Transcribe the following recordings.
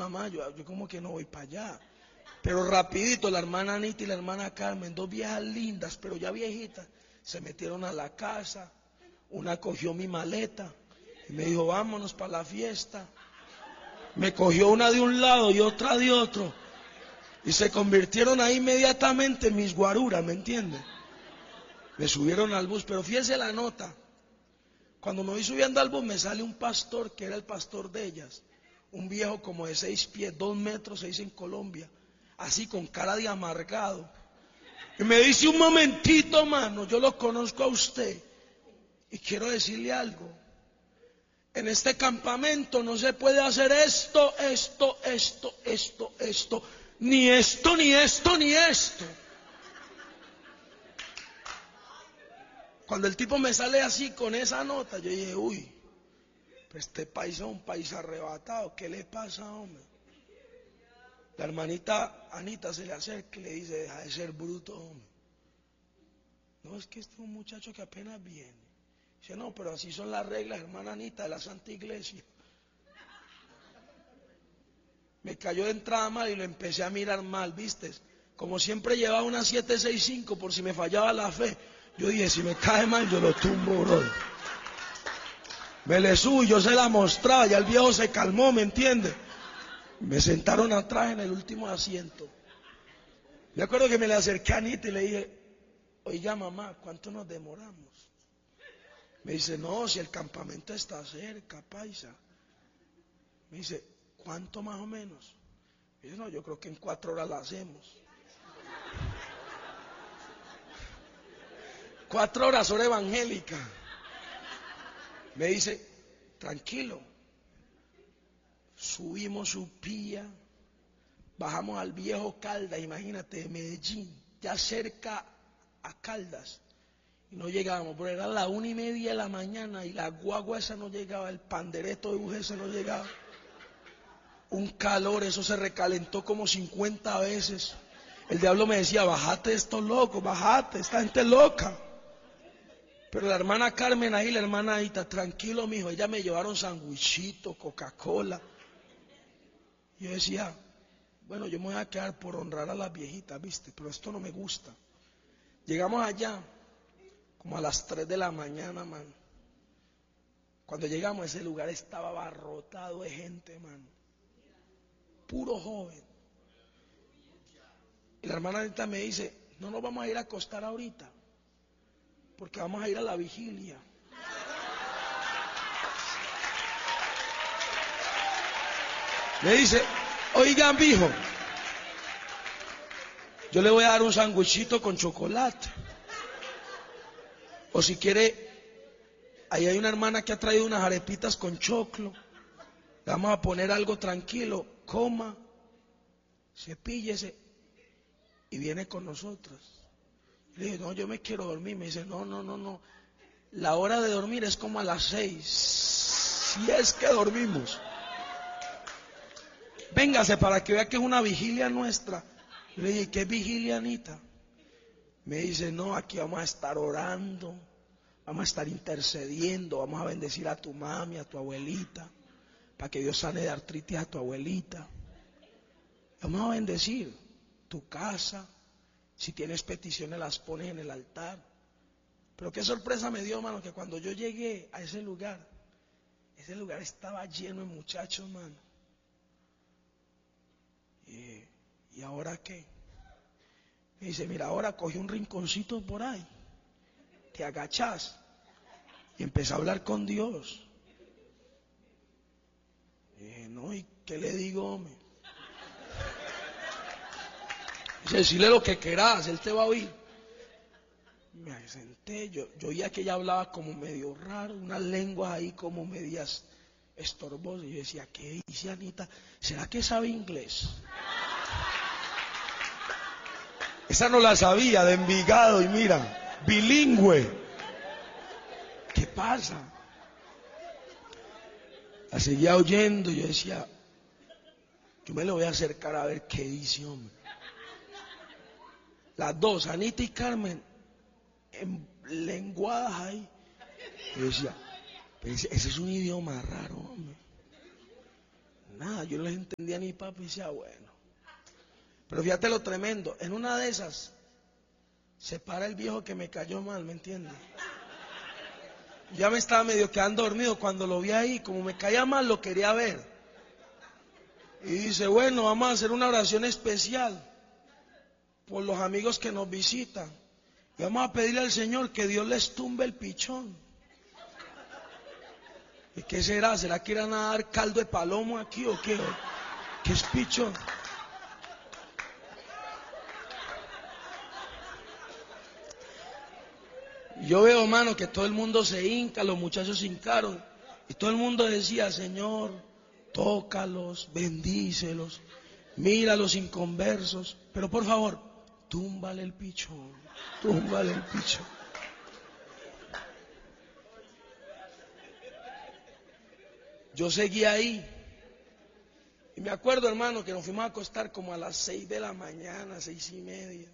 mamá, yo como que no voy para allá. Pero rapidito, la hermana Anita y la hermana Carmen, dos viejas lindas, pero ya viejitas, se metieron a la casa. Una cogió mi maleta y me dijo, vámonos para la fiesta. Me cogió una de un lado y otra de otro. Y se convirtieron ahí inmediatamente en mis guaruras, ¿me entiende? Me subieron al bus, pero fíjese la nota. Cuando me voy subiendo al bus me sale un pastor que era el pastor de ellas. Un viejo como de 6 pies, 2 metros, 6 en Colombia. Así con cara de amargado. Y me dice, un momentito, mano, yo lo conozco a usted. Y quiero decirle algo. En este campamento no se puede hacer esto, ni esto, ni esto, ni esto. Cuando el tipo me sale así con esa nota, yo dije, uy, pues este país es un país arrebatado, ¿qué le pasa, hombre? La hermanita Anita se le acerca y le dice, deja de ser bruto, hombre. No, es que este es un muchacho que apenas viene. Dice, no, pero así son las reglas, hermana Anita, de la Santa Iglesia. Me cayó de entrada mal y lo empecé a mirar mal, ¿viste? Como siempre llevaba una 765 por si me fallaba la fe. Yo dije, si me cae mal, yo lo tumbo, brother. Me le subo, yo se la mostraba, ya el viejo se calmó, ¿me entiende? Me sentaron atrás en el último asiento. Me acuerdo que me le acerqué a Anita y le dije, oiga mamá, ¿cuánto nos demoramos? Me dice, no, si el campamento está cerca, paisa. Me dice, ¿cuánto más o menos? Me dice, no, yo creo que en 4 horas la hacemos. 4 horas, hora evangélica. Me dice, tranquilo. Subimos su pía, bajamos al viejo Caldas, imagínate, de Medellín, ya cerca a Caldas. Y no llegábamos, pero era la 1:30 de la mañana y la guagua esa no llegaba, el pandereto de UGS no llegaba. Un calor, eso se recalentó como 50 veces. El diablo me decía, bájate estos locos, bájate, esta gente es loca. Pero la hermana Carmen ahí, la hermana Aita, tranquilo mijo, ellas me llevaron sandwichito, Coca-Cola. Yo decía, bueno, yo me voy a quedar por honrar a las viejitas, ¿viste? Pero esto no me gusta. Llegamos allá, como a las 3 de la mañana, man. Cuando llegamos, ese lugar estaba abarrotado de gente, man. Puro joven. Y la hermana ahorita me dice, no nos vamos a ir a acostar ahorita, porque vamos a ir a la vigilia. Me dice, oigan, mijo, yo le voy a dar un sandwichito con chocolate. O si quiere, ahí hay una hermana que ha traído unas arepitas con choclo. Le vamos a poner algo tranquilo, coma, cepíllese y viene con nosotros. Le dije, no, yo me quiero dormir. Me dice, no. La hora de dormir es como a las 6. Si es que dormimos. Véngase para que vea que es una vigilia nuestra. Le dije, ¿qué vigilia, Anita? Me dice, no, aquí vamos a estar orando, vamos a estar intercediendo, vamos a bendecir a tu mami, a tu abuelita, para que Dios sane de artritis a tu abuelita. Vamos a bendecir tu casa, si tienes peticiones las pones en el altar. Pero qué sorpresa me dio, mano, que cuando yo llegué a ese lugar estaba lleno de muchachos, mano. ¿Y ahora qué? Me dice, mira, ahora coge un rinconcito por ahí, te agachás y empecé a hablar con Dios. Y dije, no, ¿y qué le digo, hombre? Dice, decirle lo que querás, él te va a oír. Me senté, yo oía que ella hablaba como medio raro, unas lenguas ahí como medias estorbosas. Y yo decía, ¿qué dice Anita? ¿Será que sabe inglés? Esa no la sabía, de Envigado, y mira, bilingüe. ¿Qué pasa? La seguía oyendo y yo decía, yo me lo voy a acercar a ver qué dice, hombre. Las dos, Anita y Carmen, lenguadas ahí. Yo decía, ese es un idioma raro, hombre. Nada, yo no les entendía ni papi y decía, bueno. Pero fíjate lo tremendo, en una de esas se para el viejo que me cayó mal, ¿me entiendes? Ya me estaba medio quedando dormido cuando lo vi ahí, como me caía mal lo quería ver. Y dice, bueno, vamos a hacer una oración especial por los amigos que nos visitan. Y vamos a pedirle al Señor que Dios les tumbe el pichón. ¿Y qué será? ¿Será que irán a dar caldo de palomo aquí o qué? ¿Qué es pichón? Yo veo, hermano, que todo el mundo se hinca, los muchachos se hincaron. Y todo el mundo decía, Señor, tócalos, bendícelos, mira a los inconversos. Pero por favor, túmbale el pichón, túmbale el pichón. Yo seguí ahí. Y me acuerdo, hermano, que nos fuimos a acostar como a las 6 de la mañana, 6:30.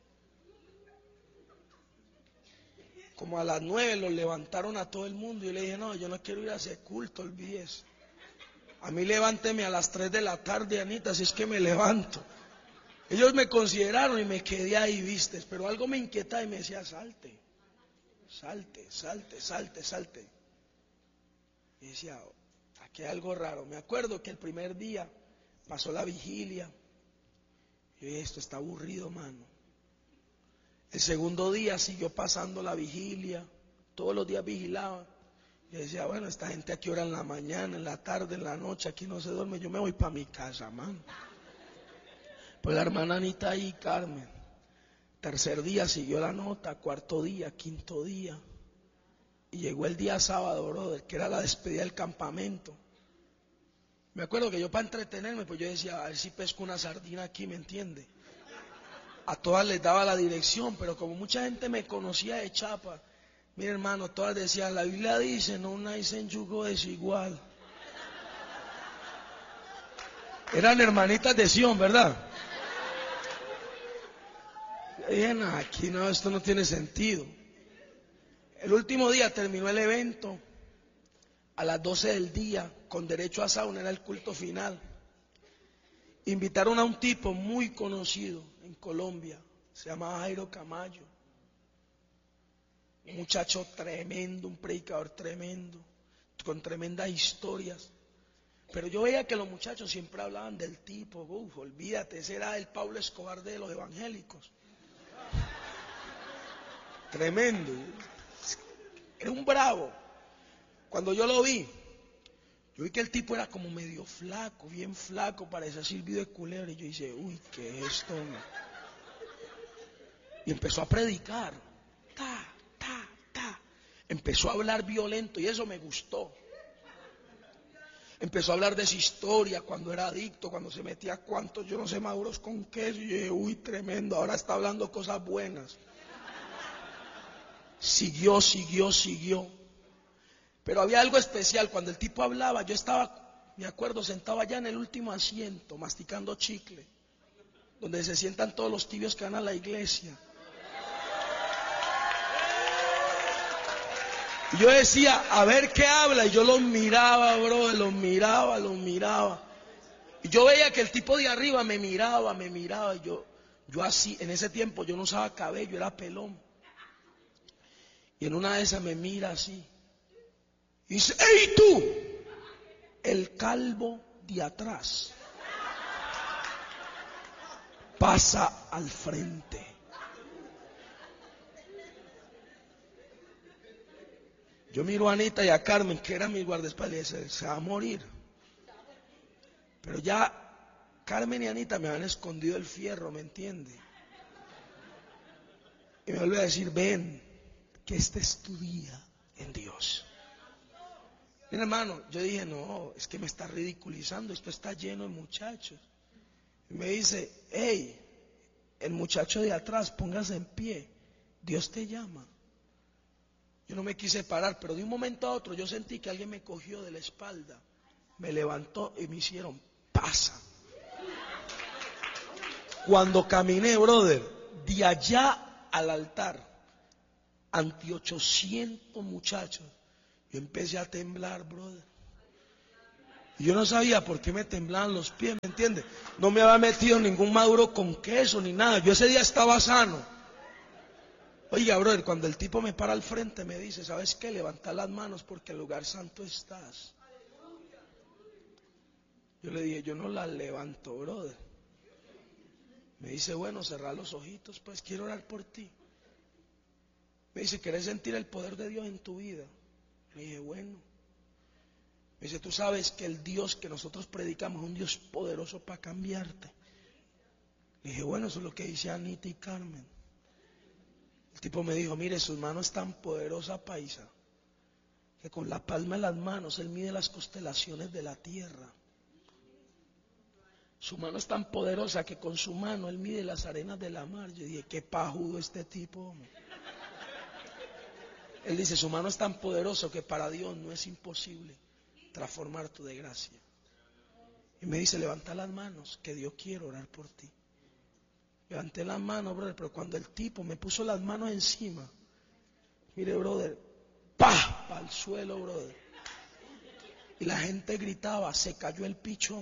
Como a las 9 los levantaron a todo el mundo. Y yo le dije, no, yo no quiero ir a ese culto, olvídese. A mí levánteme a las 3 de la tarde, Anita, si es que me levanto. Ellos me consideraron y me quedé ahí, vistes. Pero algo me inquietaba y me decía, salte, salte, salte, salte, salte. Y decía, aquí hay algo raro. Me acuerdo que el primer día pasó la vigilia. Y yo dije, esto está aburrido, mano. El segundo día siguió pasando la vigilia. Todos los días vigilaba. Y decía, bueno, esta gente aquí ora en la mañana, en la tarde, en la noche, aquí no se duerme. Yo me voy para mi casa, mano. Pues la hermana Anita y Carmen. Tercer día siguió la nota, cuarto día, quinto día. Y llegó el día sábado, brother, que era la despedida del campamento. Me acuerdo que yo para entretenerme, pues yo decía, a ver si pesco una sardina aquí, ¿me entiende? A todas les daba la dirección, pero como mucha gente me conocía de chapa, mire hermano, todas decían, la Biblia dice, no unáis en yugo desigual. Eran hermanitas de Sion, ¿verdad? Y dije, no, aquí no, esto no tiene sentido. El último día terminó el evento, a las 12 del día, con derecho a sauna, era el culto final. Invitaron a un tipo muy conocido en Colombia, se llamaba Jairo Camayo. Un muchacho tremendo, un predicador tremendo, con tremendas historias. Pero yo veía que los muchachos siempre hablaban del tipo, olvídate, ese era el Pablo Escobar de los evangélicos. Tremendo. Era un bravo. Cuando yo lo vi, yo vi que el tipo era como medio flaco, bien flaco, parecía silbido de culebra. Y yo dije, uy, ¿qué es esto? Y empezó a predicar. Empezó a hablar violento y eso me gustó. Empezó a hablar de su historia, cuando era adicto, cuando se metía cuantos, yo no sé, maduros con queso. Y yo dije, uy, tremendo, ahora está hablando cosas buenas. Siguió. Pero había algo especial, cuando el tipo hablaba, yo estaba, me acuerdo, sentado allá en el último asiento, masticando chicle, donde se sientan todos los tibios que van a la iglesia. Y yo decía, a ver qué habla, y yo los miraba, bro, los miraba. Y yo veía que el tipo de arriba me miraba, y yo así, en ese tiempo yo no usaba cabello, era pelón. Y en una de esas me mira así. Y dice, ¡ey tú! El calvo de atrás. Pasa al frente. Yo miro a Anita y a Carmen, que era mi guardaespaldas, se va a morir. Pero ya Carmen y Anita me habían escondido el fierro, ¿me entiende? Y me vuelve a decir, ven, que este es tu día en Dios. Mira, hermano, yo dije, no, es que me está ridiculizando, esto está lleno de muchachos. Y me dice, hey, el muchacho de atrás, póngase en pie, Dios te llama. Yo no me quise parar, pero de un momento a otro yo sentí que alguien me cogió de la espalda, me levantó y me hicieron, pasa. Cuando caminé, brother, de allá al altar, ante 800 muchachos, yo empecé a temblar, brother. Y yo no sabía por qué me temblaban los pies, ¿me entiendes? No me había metido ningún maduro con queso ni nada. Yo ese día estaba sano. Oiga, brother, cuando el tipo me para al frente me dice, ¿sabes qué? Levanta las manos porque en el lugar santo estás. Yo le dije, yo no las levanto, brother. Me dice, bueno, cerrar los ojitos, pues quiero orar por ti. Me dice, ¿querés sentir el poder de Dios en tu vida? Le dije, bueno. Me dice, tú sabes que el Dios que nosotros predicamos es un Dios poderoso para cambiarte. Le dije, bueno, eso es lo que dice Anita y Carmen. El tipo me dijo, mire, sus manos es tan poderosa, paisa, que con la palma de las manos Él mide las constelaciones de la tierra. Su mano es tan poderosa que con su mano Él mide las arenas de la mar. Yo dije, qué pajudo este tipo, hombre. Él dice, su mano es tan poderosa que para Dios no es imposible transformar tu desgracia. Y me dice, levanta las manos, que Dios quiere orar por ti. Levanté las manos, brother, pero cuando el tipo me puso las manos encima, mire, brother, ¡pah! Al suelo, brother. Y la gente gritaba, se cayó el pichón.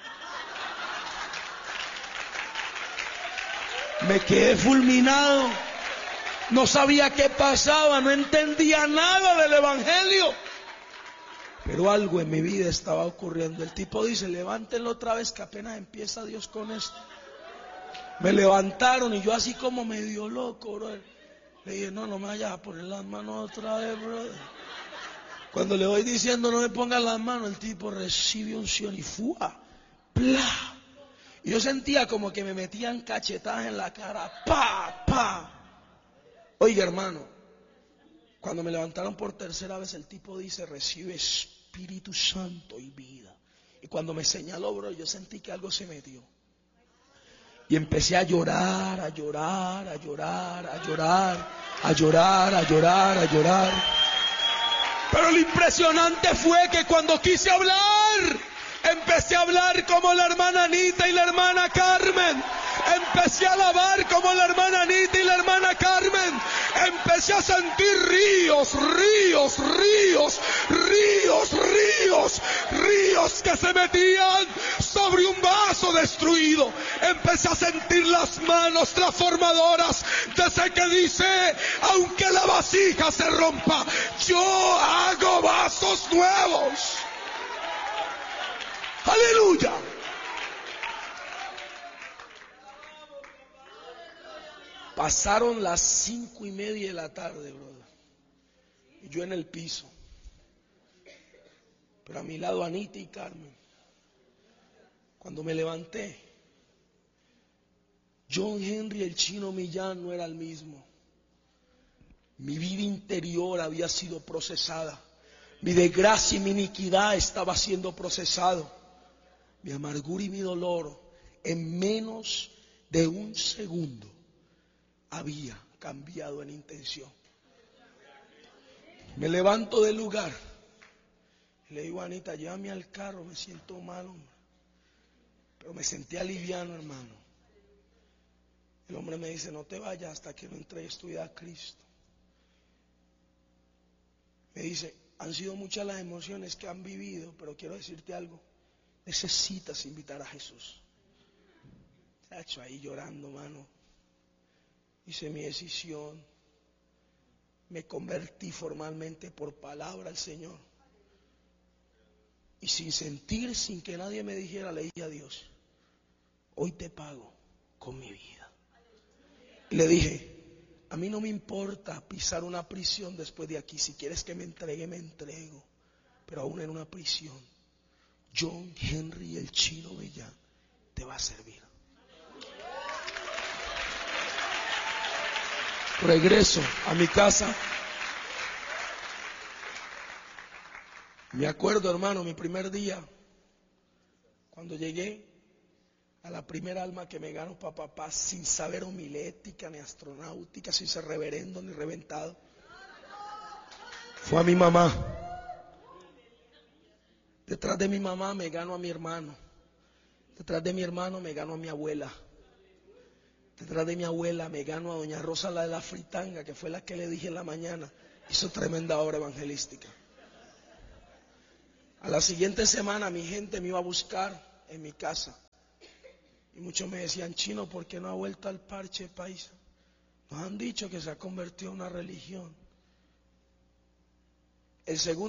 Me quedé fulminado. No sabía qué pasaba, no entendía nada del evangelio. Pero algo en mi vida estaba ocurriendo. El tipo dice, levántenlo otra vez que apenas empieza Dios con esto. Me levantaron y yo así como medio loco, brother. Le dije, no me vayas a poner las manos otra vez, brother. Cuando le voy diciendo no me pongan las manos, el tipo recibe unción y ¡fua! ¡Pla! Y yo sentía como que me metían cachetadas en la cara. ¡Pa! ¡Pa! Oiga, hermano, cuando me levantaron por tercera vez, el tipo dice, recibe Espíritu Santo y vida. Y cuando me señaló, bro, yo sentí que algo se metió. Y empecé a llorar, a llorar, a llorar, a llorar, a llorar, a llorar, a llorar. Pero lo impresionante fue que cuando quise hablar, empecé a hablar como la hermana Anita y la hermana Carmen. Empecé a alabar como la hermana Anita y la hermana Carmen. Empecé a sentir ríos, ríos, ríos, ríos, ríos, ríos que se metían sobre un vaso destruido. Empecé a sentir las manos transformadoras de ese que dice, aunque la vasija se rompa, yo hago vasos nuevos. Aleluya. Pasaron las 5:30 de la tarde, brother. Y yo en el piso. Pero a mi lado Anita y Carmen. Cuando me levanté, John Henry el Chino Millán no era el mismo. Mi vida interior había sido procesada. Mi desgracia y mi iniquidad estaba siendo procesado. Mi amargura y mi dolor en menos de un segundo había cambiado en intención. Me levanto del lugar. Le digo a Anita, llévame al carro, me siento mal, hombre. Pero me sentí aliviano, hermano. El hombre me dice, no te vayas hasta que no entregues tu vida a Cristo. Me dice, han sido muchas las emociones que han vivido, pero quiero decirte algo. Necesitas invitar a Jesús. Chacho, ahí llorando, mano. Hice mi decisión. Me convertí formalmente por palabra al Señor. Y sin sentir, sin que nadie me dijera, le dije a Dios, hoy te pago con mi vida. Y le dije, a mí no me importa pisar una prisión después de aquí. Si quieres que me entregue, me entrego. Pero aún en una prisión, John Henry el Chino Millán te va a servir. Regreso a mi casa. Me acuerdo, hermano, mi primer día, cuando llegué a la primera alma que me ganó para papá, sin saber homilética ni astronáutica, sin ser reverendo ni reventado, fue a mi mamá. Detrás de mi mamá me gano a mi hermano. Detrás de mi hermano me gano a mi abuela. Detrás de mi abuela me gano a doña Rosa, la de la fritanga, que fue la que le dije en la mañana. Hizo tremenda obra evangelística. A la siguiente semana mi gente me iba a buscar en mi casa. Y muchos me decían, Chino, ¿por qué no ha vuelto al parche, paisa? Nos han dicho que se ha convertido en una religión. El segundo